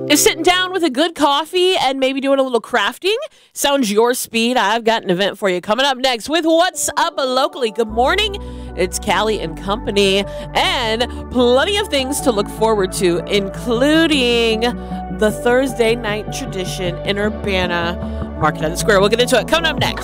Is sitting down with a good coffee and maybe doing a little crafting sounds your speed? I've got an event for you coming up next with What's Up Locally. Good morning. It's Callie and Company, and plenty of things to look forward to, including the Thursday night tradition in Urbana. Market on the Square. We'll get into it coming up next.